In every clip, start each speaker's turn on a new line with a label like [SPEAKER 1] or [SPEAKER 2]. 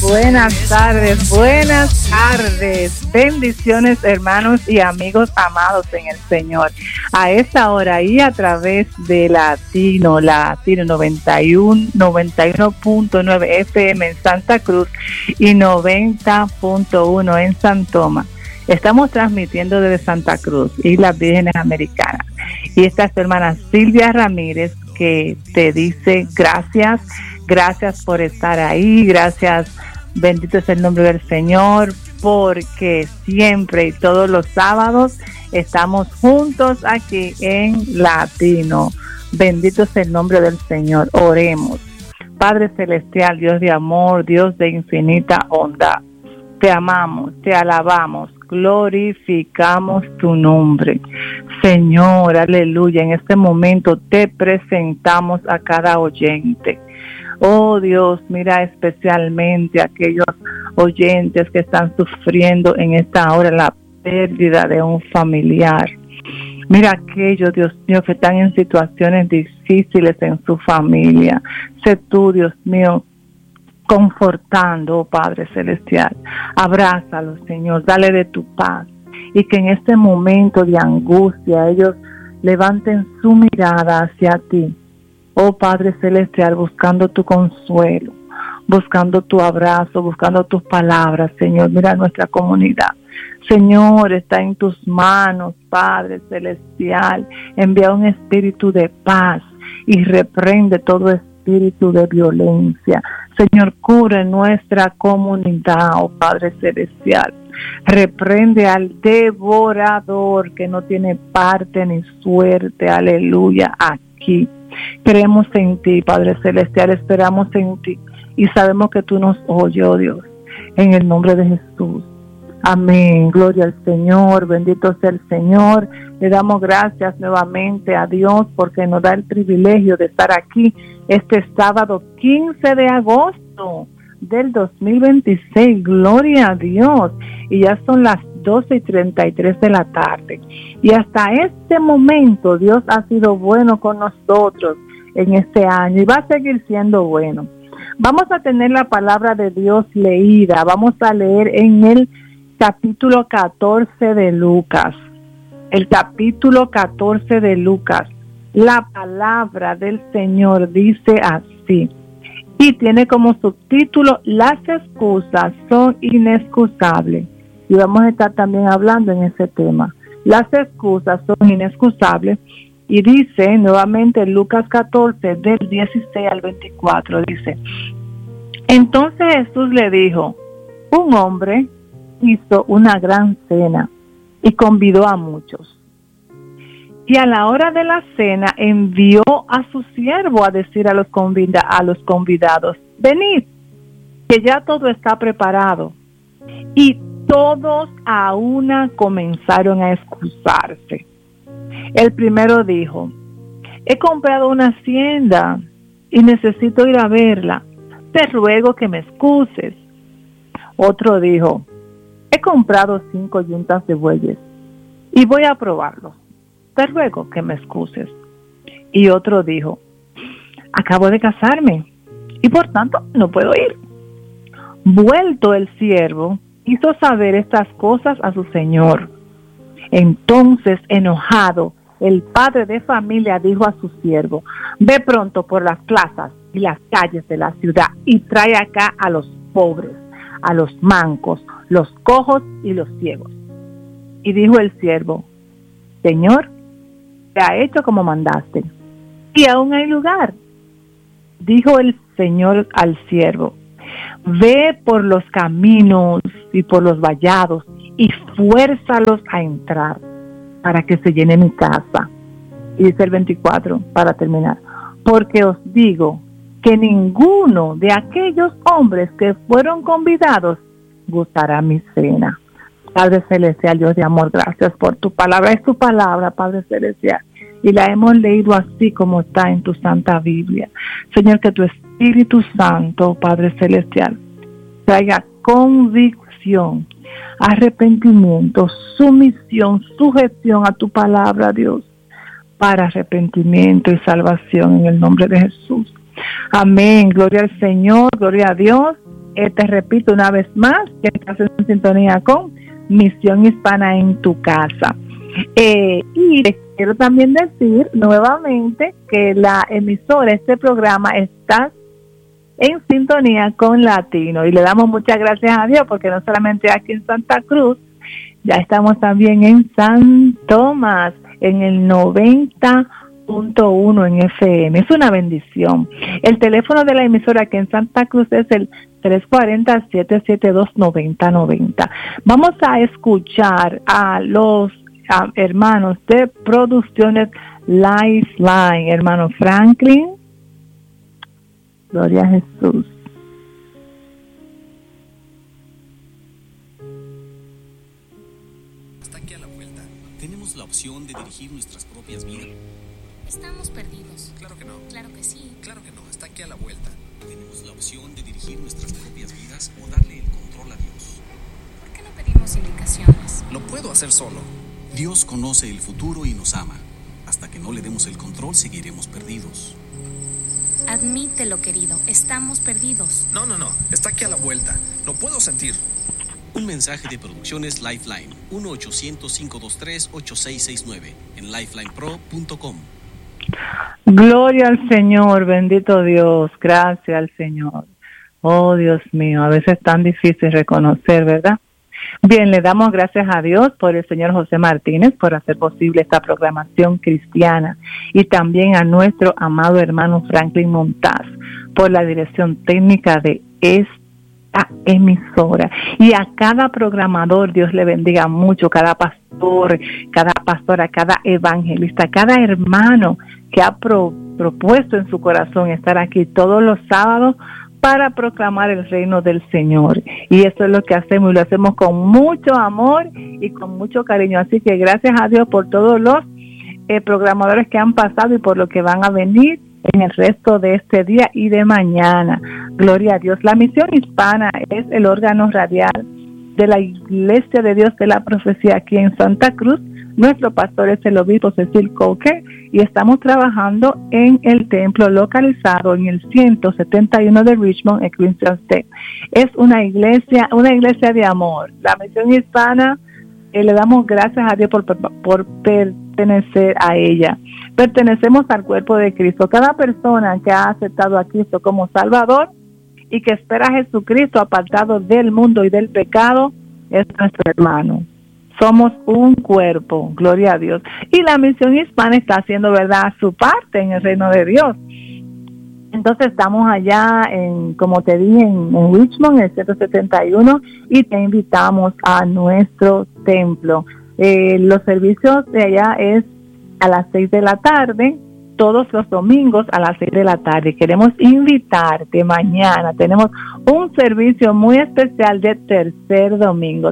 [SPEAKER 1] buenas tardes. Bendiciones, hermanos y amigos amados en el Señor. A esta hora y a través de Latino 91.9 FM en Santa Cruz y 90.1 en San Tomás. Estamos transmitiendo desde Santa Cruz, Islas Vírgenes Americanas. Y esta es tu hermana Silvia Ramírez, que te dice gracias por estar ahí, gracias, bendito es el nombre del Señor, porque siempre y todos los sábados estamos juntos aquí en Latino. Bendito es el nombre del Señor. Oremos. Padre celestial, Dios de amor, Dios de infinita bondad, te amamos, te alabamos, glorificamos tu nombre. Señor, aleluya, en este momento te presentamos a cada oyente. Oh Dios, mira especialmente a aquellos oyentes que están sufriendo en esta hora la pérdida de un familiar. Mira aquellos, Dios mío, que están en situaciones difíciles en su familia. Sé tú, Dios mío, confortando, oh Padre Celestial. Abrázalos, Señor, dale de tu paz. Y que en este momento de angustia ellos levanten su mirada hacia ti, oh Padre Celestial, buscando tu consuelo, buscando tu abrazo, buscando tus palabras, Señor. Mira nuestra comunidad. Señor, está en tus manos, Padre Celestial. Envía un espíritu de paz y reprende todo espíritu de violencia. Señor, cubre nuestra comunidad, oh Padre Celestial. Reprende al devorador que no tiene parte ni suerte, aleluya, aquí. Creemos en ti, Padre Celestial, esperamos en ti y sabemos que tú nos oyes, oh Dios, en el nombre de Jesús. Amén, gloria al Señor, bendito sea el Señor. Le damos gracias nuevamente a Dios porque nos da el privilegio de estar aquí este sábado 15 de agosto del 2026, gloria a Dios. Y ya son las 12:33 de la tarde. Y hasta este momento Dios ha sido bueno con nosotros en este año y va a seguir siendo bueno. Vamos a tener la palabra de Dios leída. Vamos a leer en el capítulo 14 de Lucas. El capítulo 14 de Lucas. La palabra del Señor dice así. Y tiene como subtítulo: las excusas son inexcusables. Y vamos a estar también hablando en ese tema. Las excusas son inexcusables. Y dice nuevamente Lucas 14, del 16 al 24, dice: entonces Jesús le dijo: un hombre hizo una gran cena y convidó a muchos. Y a la hora de la cena envió a su siervo a decir a los convidados: venid, que ya todo está preparado. Y todos a una comenzaron a excusarse. El primero dijo: he comprado una hacienda y necesito ir a verla. Te ruego que me excuses. Otro dijo: he comprado 5 yuntas de bueyes y voy a probarlos. Te ruego que me excuses. Y otro dijo: acabo de casarme y por tanto no puedo ir. Vuelto el siervo, hizo saber estas cosas a su señor. Entonces, enojado, el padre de familia dijo a su siervo: ve pronto por las plazas y las calles de la ciudad y trae acá a los pobres, a los mancos, los cojos y los ciegos. Y dijo el siervo: Señor, te ha hecho como mandaste, y aún hay lugar. Dijo el Señor al siervo: ve por los caminos y por los vallados y fuérzalos a entrar para que se llene mi casa. Y dice el 24, para terminar: porque os digo que ninguno de aquellos hombres que fueron convidados gustará mi cena. Padre Celestial, Dios de amor, gracias por tu palabra. Es tu palabra, Padre Celestial, y la hemos leído así como está en tu Santa Biblia. Señor, que tu Espíritu Santo, Padre Celestial, traiga convicción, arrepentimiento, sumisión, sujeción a tu palabra, Dios, para arrepentimiento y salvación en el nombre de Jesús. Amén. Gloria al Señor, gloria a Dios. te repito una vez más que estás en sintonía con Misión Hispana en tu casa. Y les quiero también decir nuevamente que la emisora, este programa, está en sintonía con Latino. Y le damos muchas gracias a Dios porque no solamente aquí en Santa Cruz, ya estamos también en San Tomás, en el 90.1 en FM. Es una bendición. El teléfono de la emisora aquí en Santa Cruz es el 340-772-9090. Vamos a escuchar a los hermanos de Producciones Lifeline, hermano Franklin. Gloria a Jesús.
[SPEAKER 2] Hasta aquí a la vuelta. Tenemos la opción de dirigir nuestras propias vidas.
[SPEAKER 3] Estamos perdidos.
[SPEAKER 2] Claro que no.
[SPEAKER 3] Claro que sí.
[SPEAKER 2] Claro que no. Hasta aquí a la vuelta. Tenemos la opción de dirigir nuestras propias vidas o darle el control a Dios.
[SPEAKER 3] ¿Por qué no pedimos indicaciones?
[SPEAKER 2] Lo puedo hacer solo. Dios conoce el futuro y nos ama. Hasta que no le demos el control, seguiremos perdidos.
[SPEAKER 3] Admítelo, querido. Estamos perdidos.
[SPEAKER 2] No. Está aquí a la vuelta. Lo puedo sentir. Un mensaje de Producciones Lifeline. 1-800-523-8669 en lifelinepro.com.
[SPEAKER 1] Gloria al Señor, bendito Dios, gracias al Señor. Oh, Dios mío, a veces es tan difícil reconocer, ¿verdad? Bien, le damos gracias a Dios por el señor José Martínez, por hacer posible esta programación cristiana, y también a nuestro amado hermano Franklin Montaz, por la dirección técnica de esta emisora, y a cada programador, Dios le bendiga mucho, cada pastor, cada pastora, cada evangelista, cada hermano que ha propuesto en su corazón estar aquí todos los sábados para proclamar el reino del Señor. Y eso es lo que hacemos, y lo hacemos con mucho amor y con mucho cariño. Así que gracias a Dios por todos los programadores que han pasado y por lo que van a venir en el resto de este día y de mañana. Gloria a Dios. La Misión Hispana es el órgano radial de la Iglesia de Dios de la Profecía aquí en Santa Cruz. Nuestro pastor es el obispo Cecil Coker y estamos trabajando en el templo localizado en el 171 de Richmond, en Queensland State. Es una iglesia de amor. La Misión Hispana, le damos gracias a Dios por pertenecer a ella. Pertenecemos al cuerpo de Cristo. Cada persona que ha aceptado a Cristo como Salvador y que espera a Jesucristo apartado del mundo y del pecado es nuestro hermano. Somos un cuerpo, gloria a Dios. Y la Misión Hispana está haciendo, ¿verdad?, su parte en el reino de Dios. Entonces estamos allá, como te dije, en Richmond, en el 171, y te invitamos a nuestro templo. Los servicios de allá es a las 6 de la tarde, todos los domingos a las 6 de la tarde. Queremos invitarte mañana. Tenemos un servicio muy especial de tercer domingo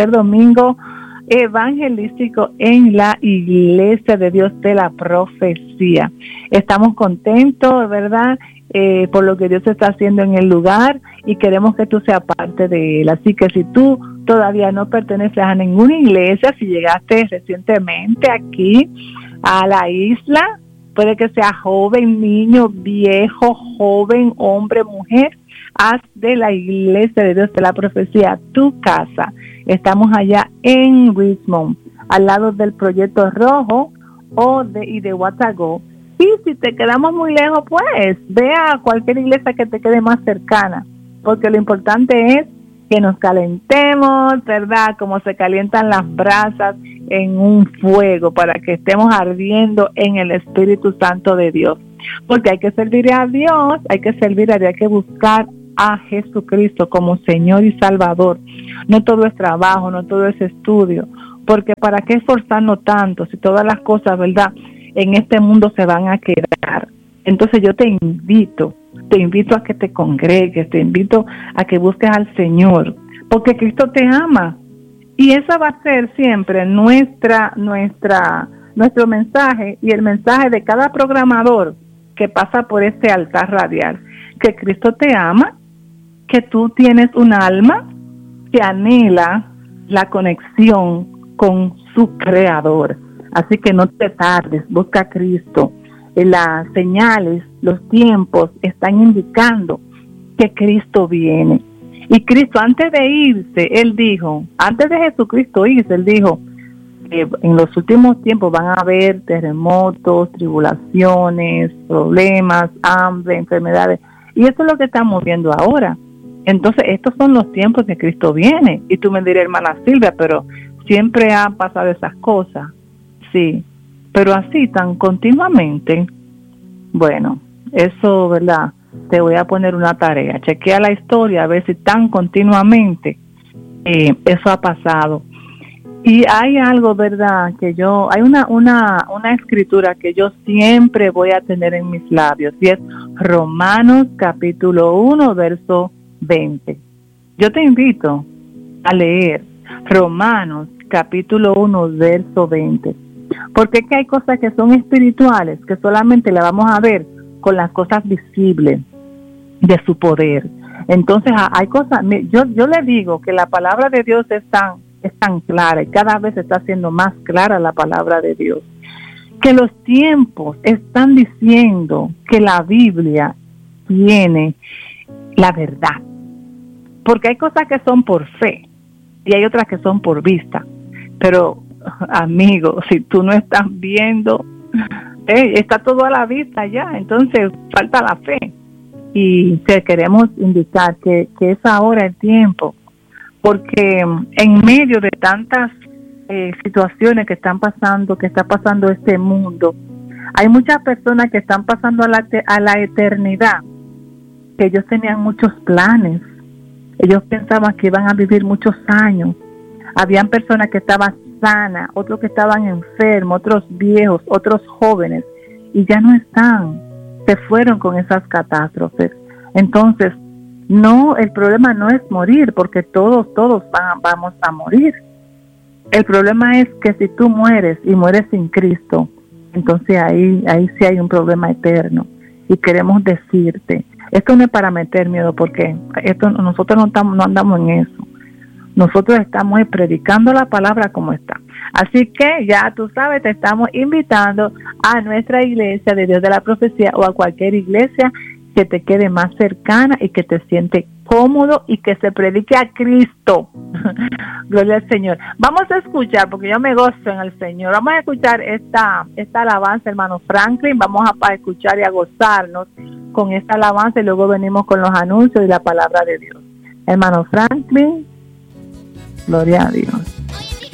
[SPEAKER 1] evangelístico en la Iglesia de Dios de la Profecía. Estamos contentos, ¿verdad?, por lo que Dios está haciendo en el lugar, y queremos que tú seas parte de él. Así que si tú todavía no perteneces a ninguna iglesia, si llegaste recientemente aquí a la isla, puede que sea joven, niño, viejo, joven, hombre, mujer, haz de la Iglesia de Dios de la Profecía tu casa. Estamos allá en Richmond, al lado del Proyecto Rojo y de Watago. Y si te quedamos muy lejos, pues ve a cualquier iglesia que te quede más cercana, porque lo importante es que nos calentemos, ¿verdad?, como se calientan las brasas en un fuego, para que estemos ardiendo en el Espíritu Santo de Dios. Porque hay que servir a Dios, hay que buscar a Jesucristo como Señor y Salvador. No todo es trabajo, no todo es estudio, porque ¿para qué esforzarnos tanto si todas las cosas, verdad, en este mundo se van a quedar? Entonces yo te invito a que te congregues, te invito a que busques al Señor, porque Cristo te ama, y esa va a ser siempre nuestro mensaje y el mensaje de cada programador que pasa por este altar radial, que Cristo te ama, que tú tienes un alma que anhela la conexión con su Creador. Así que no te tardes, busca a Cristo. Las señales, los tiempos están indicando que Cristo viene. Y Cristo, antes de irse, Él dijo, antes de Jesucristo irse, Él dijo que en los últimos tiempos van a haber terremotos, tribulaciones, problemas, hambre, enfermedades. Y eso es lo que estamos viendo ahora. Entonces, estos son los tiempos que Cristo viene. Y tú me dirás, hermana Silvia, pero siempre han pasado esas cosas. Sí, pero así, tan continuamente. Bueno, eso, ¿verdad? Te voy a poner una tarea. Chequea la historia a ver si tan continuamente eso ha pasado. Y hay algo, ¿verdad? Que hay una escritura que yo siempre voy a tener en mis labios, y es Romanos capítulo 1, verso 20. Yo te invito a leer Romanos capítulo 1, verso 20. Porque es que hay cosas que son espirituales, que solamente las vamos a ver con las cosas visibles de su poder. Entonces hay cosas, yo le digo que la palabra de Dios es tan clara, y cada vez está siendo más clara la palabra de Dios, que los tiempos están diciendo que la Biblia tiene la verdad, porque hay cosas que son por fe y hay otras que son por vista. Pero amigo, si tú no estás viendo, está todo a la vista ya, entonces falta la fe. Y te queremos indicar que es ahora el tiempo, porque en medio de tantas situaciones que están pasando, que está pasando este mundo, hay muchas personas que están pasando a la eternidad, que ellos tenían muchos planes, ellos pensaban que iban a vivir muchos años, habían personas que estaban sanas, otros que estaban enfermos, otros viejos, otros jóvenes, y ya no están, se fueron con esas catástrofes. Entonces, no, el problema no es morir, porque todos vamos a morir. El problema es que si tú mueres y mueres sin Cristo, entonces ahí sí hay un problema eterno. Y queremos decirte, esto no es para meter miedo, porque nosotros no andamos en eso. Nosotros estamos predicando la palabra como está. Así que ya tú sabes, te estamos invitando a nuestra iglesia de Dios de la Profecía, o a cualquier iglesia que te quede más cercana y que te siente cómodo y que se predique a Cristo. Gloria al Señor. Vamos a escuchar, porque yo me gozo en el Señor, vamos a escuchar esta alabanza, hermano Franklin. Vamos a escuchar y a gozarnos con esta alabanza, y luego venimos con los anuncios y la palabra de Dios. Hermano Franklin, gloria a Dios.